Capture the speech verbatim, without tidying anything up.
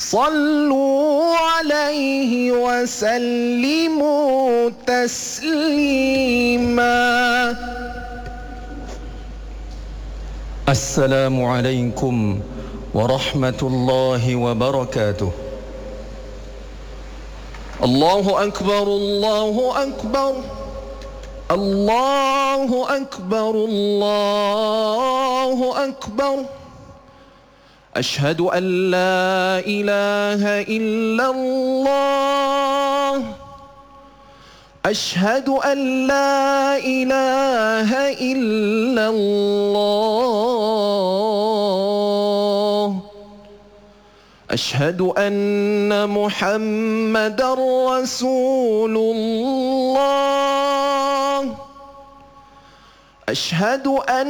صلوا عليه وسلموا تسليما. السلام عليكم ورحمة الله وبركاته. الله أكبر الله أكبر الله أكبر الله أكبر. أشهد أن لا إله إلا الله أشهد أن لا إله إلا الله أشهد أن محمدًا رسول الله أشهد أن